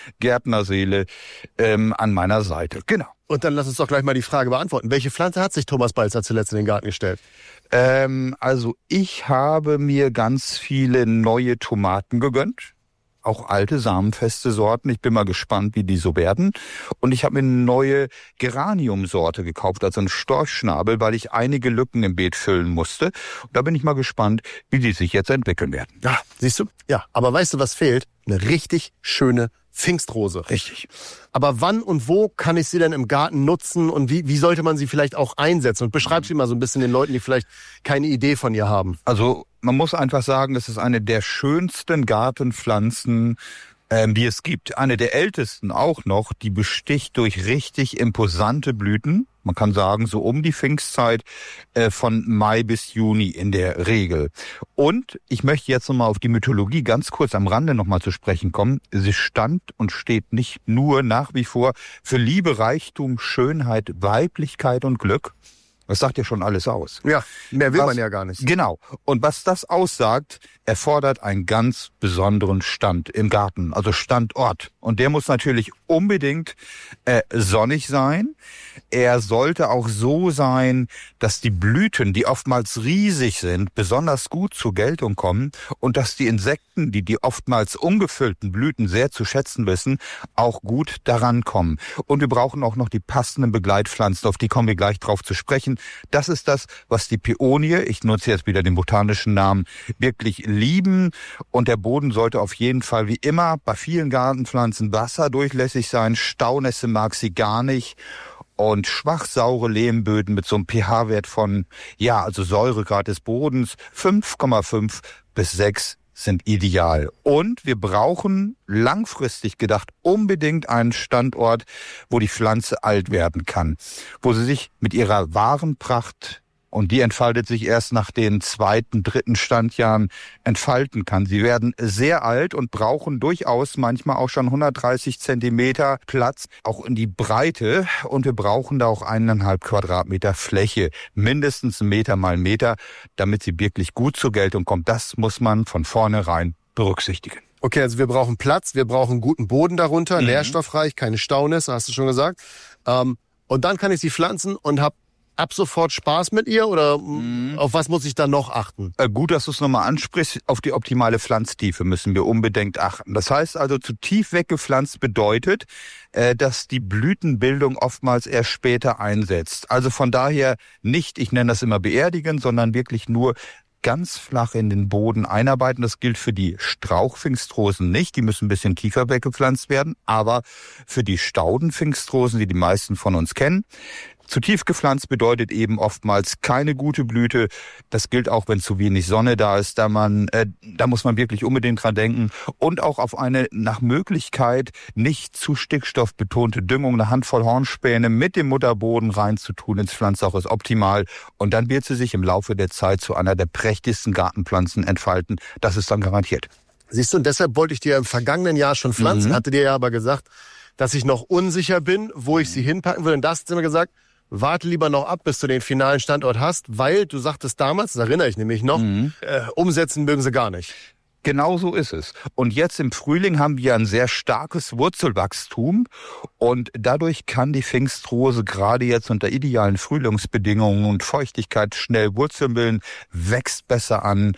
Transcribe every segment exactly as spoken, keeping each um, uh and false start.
Gärtnerseele ähm, an meiner Seite. Genau. Und dann lass uns doch gleich mal die Frage beantworten. Welche Pflanze hat sich Thomas Balzer zuletzt in den Garten gestellt? Ähm, also ich habe mir ganz viele neue Tomaten gegönnt. Auch alte, samenfeste Sorten. Ich bin mal gespannt, wie die so werden. Und ich habe mir eine neue Geraniumsorte gekauft, also einen Storchschnabel, weil ich einige Lücken im Beet füllen musste. Und da bin ich mal gespannt, wie die sich jetzt entwickeln werden. Ja, siehst du? Ja, aber weißt du, was fehlt? Eine richtig schöne Pfingstrose. Richtig. Aber wann und wo kann ich sie denn im Garten nutzen und wie, wie sollte man sie vielleicht auch einsetzen? Und beschreib sie mal so ein bisschen den Leuten, die vielleicht keine Idee von ihr haben. Also man muss einfach sagen, das ist eine der schönsten Gartenpflanzen, ähm, die es gibt. Eine der ältesten auch noch, die besticht durch richtig imposante Blüten. Man kann sagen, so um die Pfingstzeit äh, von Mai bis Juni in der Regel. Und ich möchte jetzt nochmal auf die Mythologie ganz kurz am Rande nochmal zu sprechen kommen. Sie stand und steht nicht nur nach wie vor für Liebe, Reichtum, Schönheit, Weiblichkeit und Glück. Das sagt ja schon alles aus. Ja, mehr will was, man ja gar nicht. Genau. Und was das aussagt, erfordert einen ganz besonderen Stand im Garten, also Standort. Und der muss natürlich unbedingt äh, sonnig sein. Er sollte auch so sein, dass die Blüten, die oftmals riesig sind, besonders gut zur Geltung kommen und dass die Insekten, die die oftmals ungefüllten Blüten sehr zu schätzen wissen, auch gut daran kommen. Und wir brauchen auch noch die passenden Begleitpflanzen, auf die kommen wir gleich drauf zu sprechen. Das ist das, was die Päonie, ich nutze jetzt wieder den botanischen Namen, wirklich lieben. Und der Boden sollte auf jeden Fall wie immer bei vielen Gartenpflanzen wasserdurchlässig sein. Staunässe mag sie gar nicht. Und schwach-saure Lehmböden mit so einem pH-Wert von, ja, also Säuregrad des Bodens, fünf Komma fünf bis sechs sind ideal. Und wir brauchen langfristig gedacht unbedingt einen Standort, wo die Pflanze alt werden kann, wo sie sich mit ihrer wahren Pracht, und die entfaltet sich erst nach den zweiten, dritten Standjahren, entfalten kann. Sie werden sehr alt und brauchen durchaus manchmal auch schon hundertdreißig Zentimeter Platz, auch in die Breite. Und wir brauchen da auch eineinhalb Quadratmeter Fläche, mindestens einen Meter mal einen Meter, damit sie wirklich gut zur Geltung kommt. Das muss man von vornherein berücksichtigen. Okay, also wir brauchen Platz, wir brauchen guten Boden darunter, Mhm. nährstoffreich, keine Staunässe, hast du schon gesagt. Ähm, und dann kann ich sie pflanzen und habe ab sofort Spaß mit ihr oder mhm. auf was muss ich da noch achten? Äh, gut, dass du es nochmal ansprichst. Auf die optimale Pflanztiefe müssen wir unbedingt achten. Das heißt also, zu tief weggepflanzt bedeutet, äh, dass die Blütenbildung oftmals erst später einsetzt. Also von daher nicht, ich nenne das immer beerdigen, sondern wirklich nur ganz flach in den Boden einarbeiten. Das gilt für die Strauchpfingstrosen nicht. Die müssen ein bisschen tiefer weggepflanzt werden. Aber für die Staudenpfingstrosen, die die meisten von uns kennen, zu tief gepflanzt bedeutet eben oftmals keine gute Blüte. Das gilt auch, wenn zu wenig Sonne da ist. Da man, äh, da muss man wirklich unbedingt dran denken. Und auch auf eine nach Möglichkeit nicht zu stickstoffbetonte Düngung, eine Handvoll Hornspäne mit dem Mutterboden reinzutun ins Pflanzloch ist optimal. Und dann wird sie sich im Laufe der Zeit zu einer der prächtigsten Gartenpflanzen entfalten. Das ist dann garantiert. Siehst du, und deshalb wollte ich dir im vergangenen Jahr schon pflanzen, mhm. hatte dir ja aber gesagt, dass ich noch unsicher bin, wo ich sie hinpacken will. Und das hast du immer gesagt, warte lieber noch ab, bis du den finalen Standort hast, weil du sagtest damals, das erinnere ich nämlich noch, mhm. äh, umsetzen mögen sie gar nicht. Genau so ist es. Und jetzt im Frühling haben wir ein sehr starkes Wurzelwachstum und dadurch kann die Pfingstrose gerade jetzt unter idealen Frühlingsbedingungen und Feuchtigkeit schnell Wurzeln bilden, wächst besser an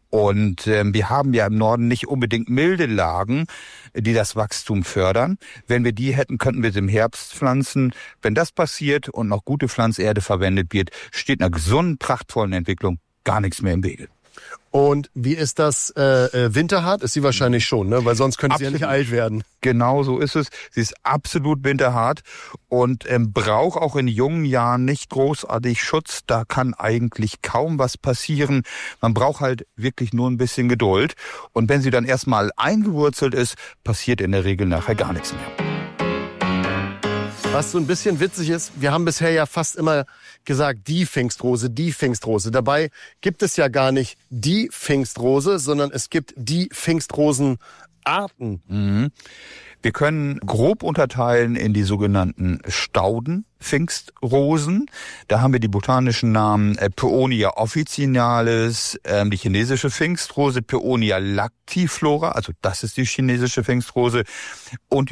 und äh, wir haben ja im Norden nicht unbedingt milde Lagen, die das Wachstum fördern. Wenn wir die hätten, könnten wir sie im Herbst pflanzen. Wenn das passiert und noch gute Pflanzerde verwendet wird, steht einer gesunden, prachtvollen Entwicklung gar nichts mehr im Wege. Und wie ist das äh, winterhart? Ist sie wahrscheinlich schon, ne? Weil sonst könnte sie ja nicht alt werden. Genau so ist es. Sie ist absolut winterhart und ähm, braucht auch in jungen Jahren nicht großartig Schutz. Da kann eigentlich kaum was passieren. Man braucht halt wirklich nur ein bisschen Geduld. Und wenn sie dann erstmal eingewurzelt ist, passiert in der Regel nachher gar nichts mehr. Was so ein bisschen witzig ist, wir haben bisher ja fast immer gesagt, die Pfingstrose, die Pfingstrose. Dabei gibt es ja gar nicht die Pfingstrose, sondern es gibt die Pfingstrosenarten. Mhm. Wir können grob unterteilen in die sogenannten Staudenpfingstrosen. Da haben wir die botanischen Namen äh, Paeonia officinalis, äh, die chinesische Pfingstrose, Paeonia lactiflora, also das ist die chinesische Pfingstrose, und